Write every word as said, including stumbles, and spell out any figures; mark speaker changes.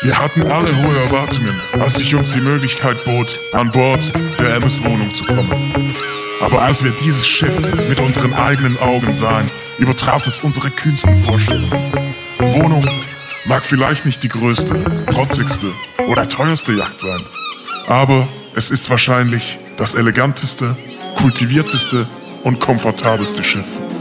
Speaker 1: Wir hatten alle hohe Erwartungen, als sich uns die Möglichkeit bot, an Bord der Emmis-Wohnung zu kommen. Aber als wir dieses Schiff mit unseren eigenen Augen sahen, übertraf es unsere kühnsten Vorstellungen. Wohnung mag vielleicht nicht die größte, protzigste oder teuerste Yacht sein, aber es ist wahrscheinlich das eleganteste, kultivierteste und komfortabelste Schiff.